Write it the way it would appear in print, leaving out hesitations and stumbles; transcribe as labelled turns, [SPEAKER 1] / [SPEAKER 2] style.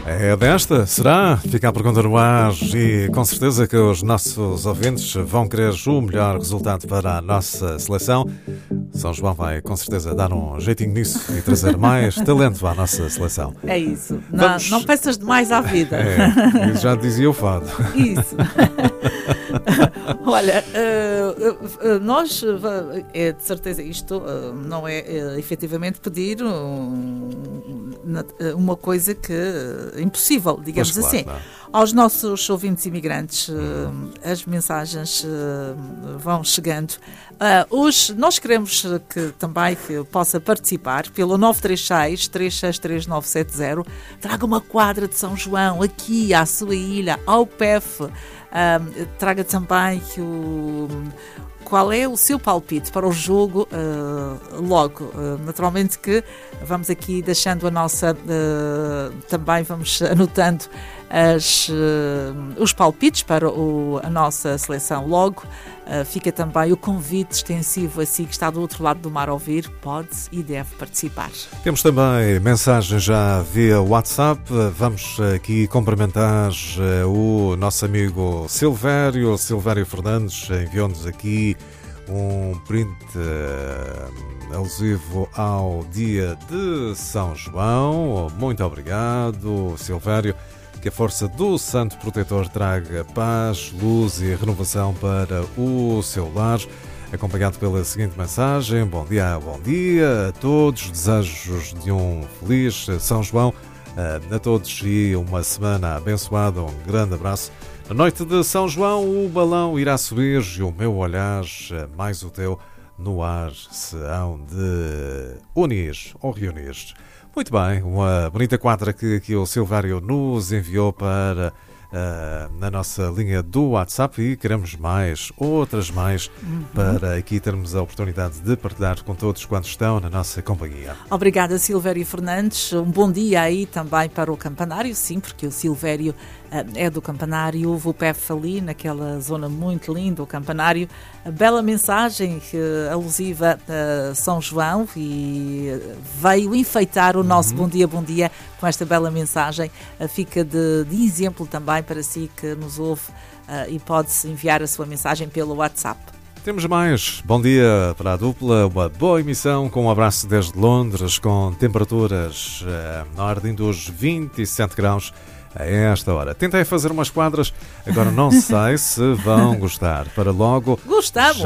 [SPEAKER 1] É desta? Será? Fica a pergunta no ar e com certeza que os nossos ouvintes vão querer o melhor resultado para a nossa seleção. São João vai com certeza dar um jeitinho nisso e trazer mais talento à nossa seleção.
[SPEAKER 2] É isso. Não peças demais à vida.
[SPEAKER 1] Isso já dizia o fado.
[SPEAKER 2] Isso. Olha, nós, é de certeza isto, não é efetivamente pedir uma coisa que é impossível, digamos
[SPEAKER 1] Pois, claro,
[SPEAKER 2] assim.
[SPEAKER 1] não.
[SPEAKER 2] Aos nossos ouvintes imigrantes, as mensagens vão chegando. Hoje nós queremos que também possa participar pelo 936-363-970. Traga uma quadra de São João aqui à sua ilha, ao PEF. Traga também qual é o seu palpite para o jogo logo. Naturalmente que vamos aqui deixando a nossa... também vamos anotando os palpites para a nossa seleção logo. Fica também o convite extensivo a si que está do outro lado do mar a ouvir, pode e deve participar.
[SPEAKER 1] Temos também mensagens já via WhatsApp. Vamos aqui cumprimentar o nosso amigo Silvério Fernandes, enviou-nos aqui um print alusivo ao dia de São João. Muito obrigado, Silvério. Que a força do Santo Protetor traga paz, luz e renovação para o seu lar. Acompanhado pela seguinte mensagem: bom dia a todos, desejos de um feliz São João a todos e uma semana abençoada. Um grande abraço. Na noite de São João o balão irá subir e o meu olhar, mais o teu, no ar se hão de unir ou reunir. Muito bem, uma bonita quadra que o Silvério nos enviou para na nossa linha do WhatsApp e queremos outras mais, para aqui termos a oportunidade de partilhar com todos quantos estão na nossa companhia.
[SPEAKER 2] Obrigada, Silvério Fernandes. Um bom dia aí também para o Campanário, sim, porque o Silvério é do Campanário, houve o PEF ali, naquela zona muito linda, o Campanário. A bela mensagem alusiva a São João e veio enfeitar o nosso bom dia com esta bela mensagem. Fica de exemplo também para si que nos ouve e pode-se enviar a sua mensagem pelo WhatsApp.
[SPEAKER 1] Temos mais. Bom dia para a dupla, uma boa emissão com um abraço desde Londres, com temperaturas na ordem dos 27 graus a esta hora. Tentei fazer umas quadras, agora não sei se vão gostar. Para logo,
[SPEAKER 2] Gostamos!